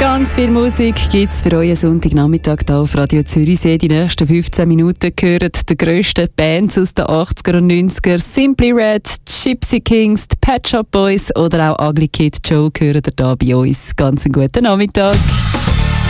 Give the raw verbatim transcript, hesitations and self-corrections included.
Ganz viel Musik gibt es für euren Sonntagnachmittag hier auf Radio Zürichsee. Die nächsten fünfzehn Minuten gehören die grössten Bands aus den achtziger und neunziger. Simply Red, Gypsy Kings, die Pet Shop Boys oder auch Ugly Kid Joe gehören da bei uns. Ganz einen guten Nachmittag.